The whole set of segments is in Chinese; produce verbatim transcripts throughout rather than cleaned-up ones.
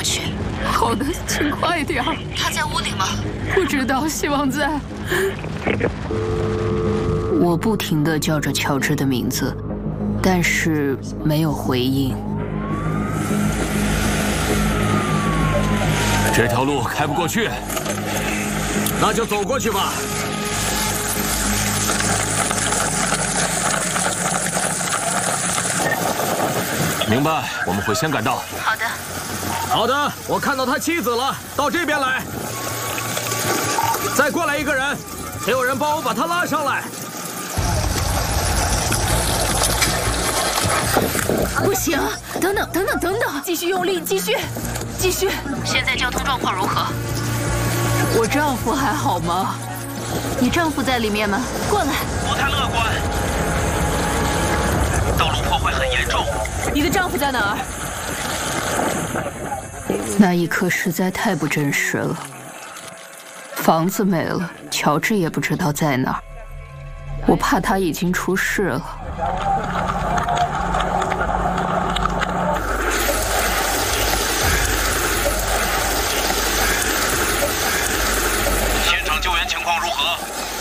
去。 好的，请快点儿。 他在屋里吗？ 不知道，希望在。我不停地叫着乔治的名字，但是没有回应。 这条路开不过去，那就走过去吧。明白，我们会先赶到。 好的。 好的，我看到他妻子了，到这边来。再过来一个人，得有人帮我把他拉上来。 不行，等等等等等等，继续用力，继续，继续。 现在交通状况如何？ 我丈夫还好吗？你丈夫在里面吗？过来。 不太乐观，道路破坏很严重。 你的丈夫在哪儿？那一刻实在太不真实了。房子没了，乔治也不知道在哪儿。我怕他已经出事了。 现场救援情况如何？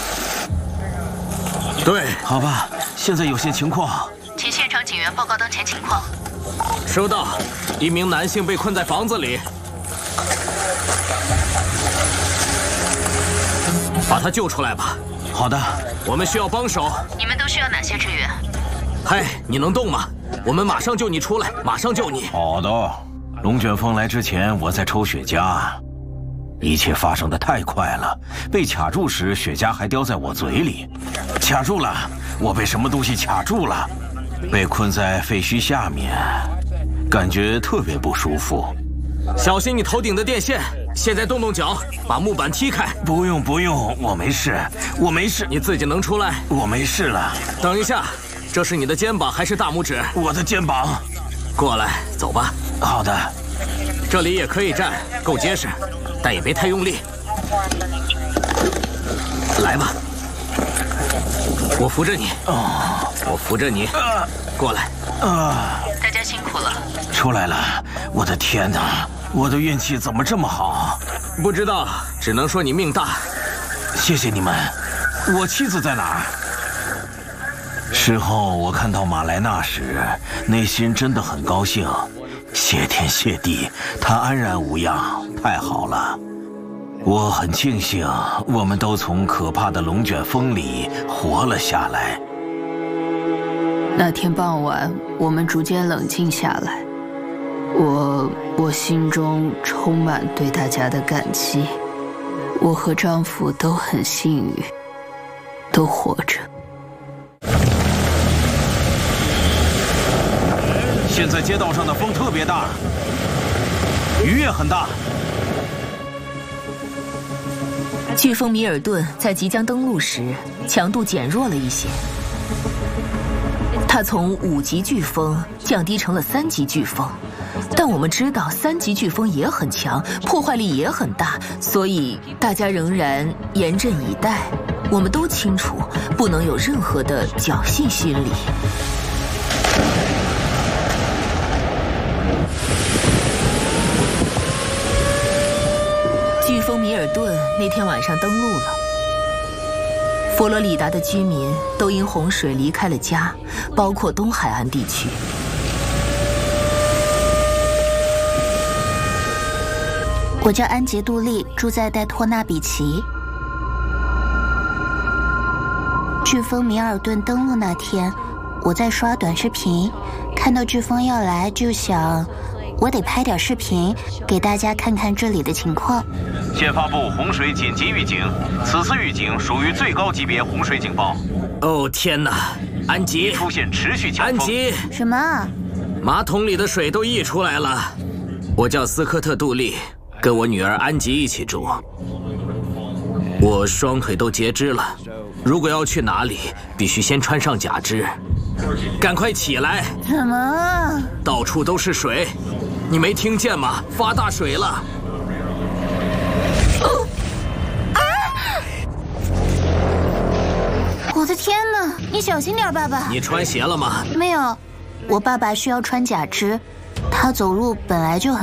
对， 好吧，现在有些情况。 请现场警员报告当前情况。 收到，一名男性被困在房子里，把他救出来吧。 好的， 我们需要帮手。 你们都需要哪些支援？ 嗨，你能动吗？我们马上救你出来，马上救你。 好的。龙卷风来之前，我在抽雪茄，一切发生的太快了。被卡住时，雪茄还叼在我嘴里，卡住了，我被什么东西卡住了，被困在废墟下面，感觉特别不舒服。 小心你头顶的电线！现在动动脚，把木板踢开。 不用不用，我没事，我没事。 你自己能出来？ 我没事了。 等一下，这是你的肩膀还是大拇指？ 我的肩膀。 过来，走吧。 好的。 这里也可以站，够结实，但也别太用力。来吧，我扶着你。哦，我扶着你。啊、过来。 啊！ 大家辛苦了。 出来了，我的天哪！我的运气怎么这么好？ 不知道，只能说你命大。 谢谢你们。我妻子在哪儿？事后我看到马莱娜时，内心真的很高兴。谢天谢地，她安然无恙，太好了。我很庆幸，我们都从可怕的龙卷风里活了下来。 那天傍晚，我们逐渐冷静下来。我我心中充满对大家的感激。我和丈夫都很幸运，都活着。 现在街道上的风特别大，雨也很大。 飓风米尔顿在即将登陆时，强度减弱了一些。它从五级飓风降低成了三级飓风，但我们知道三级飓风也很强，破坏力也很大，所以大家仍然严阵以待。我们都清楚，不能有任何的侥幸心理。飓风米尔顿那天晚上登陆了。佛罗里达的居民都因洪水离开了家，包括东海岸地区。 我叫安杰杜丽，住在戴托纳比奇。飓风米尔顿登陆那天，我在刷短视频，看到飓风要来，就想我得拍点视频给大家看看这里的情况。 现发布洪水紧急预警，此次预警属于最高级别洪水警报。 哦天哪，安吉出现持续强风。 安吉， 什么？ 马桶里的水都溢出来了。我叫斯科特·杜利，跟我女儿安吉一起住。我双腿都截肢了，如果要去哪里，必须先穿上假肢。赶快起来！ 怎么？ 到处都是水，你没听见吗？发大水了！ 哦啊！我的天哪！你小心点，爸爸。 你穿鞋了吗？ 没有，我爸爸需要穿假肢，他走路本来就很